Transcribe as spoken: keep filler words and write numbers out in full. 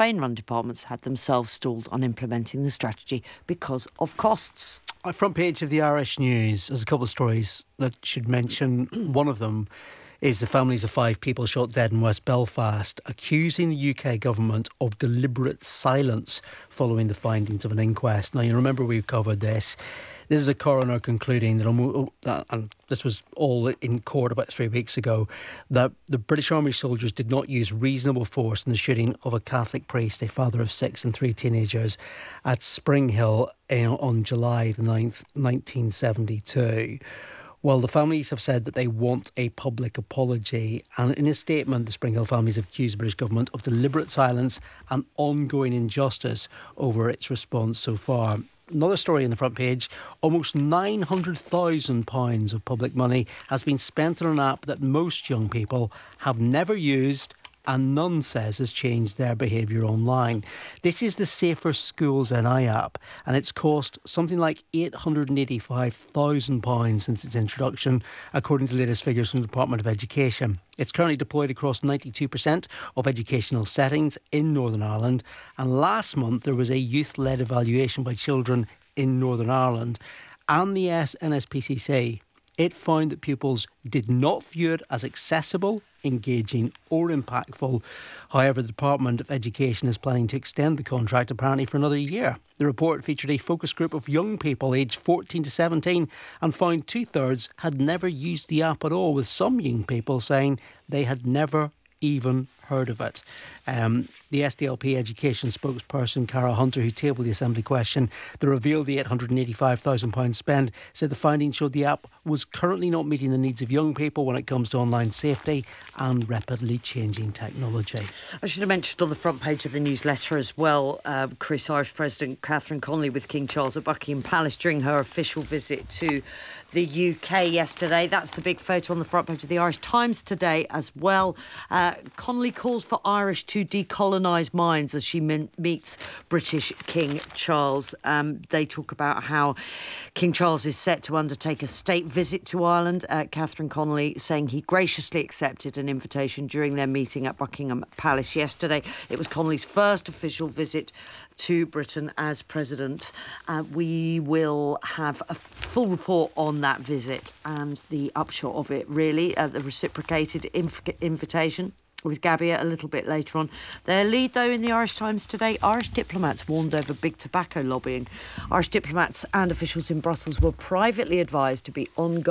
Spain-run departments had themselves stalled on implementing the strategy because of costs. On front page of the Irish News, there's a couple of stories that should mention. One of them is the families of five people shot dead in West Belfast, accusing the U K government of deliberate silence following the findings of an inquest. Now, you remember we covered this. This is a coroner concluding that, and this was all in court about three weeks ago, that the British Army soldiers did not use reasonable force in the shooting of a Catholic priest, a father of six and three teenagers, at Springhill on July the ninth, nineteen seventy-two. Well, the families have said that they want a public apology, and in a statement, the Springhill families have accused the British government of deliberate silence and ongoing injustice over its response so far. Another story on the front page, almost nine hundred thousand pounds of public money has been spent on an app that most young people have never used and none says has changed their behaviour online. This is the Safer Schools N I app, and it's cost something like eight hundred eighty-five thousand pounds since its introduction, according to the latest figures from the Department of Education. It's currently deployed across ninety-two percent of educational settings in Northern Ireland, and last month there was a youth-led evaluation by children in Northern Ireland and the N S P C C. It found that pupils did not view it as accessible, engaging or impactful. However, the Department of Education is planning to extend the contract apparently for another year. The report featured a focus group of young people aged fourteen to seventeen and found two-thirds had never used the app at all, with some young people saying they had never even heard of it. Um, the S D L P education spokesperson Cara Hunter, who tabled the Assembly question that revealed the eight hundred eighty-five thousand pounds spend, said the findings showed the app was currently not meeting the needs of young people when it comes to online safety and rapidly changing technology. I should have mentioned on the front page of the newsletter as well, uh, Chris, Irish President Catherine Connolly with King Charles at Buckingham Palace during her official visit to the U K yesterday. That's the big photo on the front page of the Irish Times today as well. Uh, Connolly calls for Irish to decolonise minds as she min- meets British King Charles. Um, they talk about how King Charles is set to undertake a state visit to Ireland. Uh, Catherine Connolly saying he graciously accepted an invitation during their meeting at Buckingham Palace yesterday. It was Connolly's first official visit to Britain as president. Uh, we will have a full report on that visit and the upshot of it, really, uh, the reciprocated inf- invitation with Gabby a little bit later on. Their lead, though, in the Irish Times today, Irish diplomats warned over big tobacco lobbying. Irish diplomats and officials in Brussels were privately advised to be on guard